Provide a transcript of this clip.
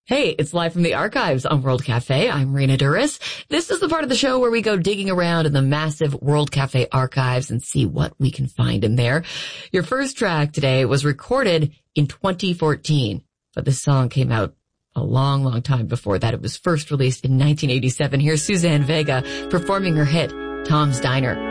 Hey, it's live from the archives on World Cafe. I'm Rena Duras. This is the part of the show where we go digging around in the massive World Cafe archives and see what we can find in there. Your first track today was recorded in 2014, but this song came out a long, long time before that. It was first released in 1987. Here's Suzanne Vega performing her hit, Tom's Diner.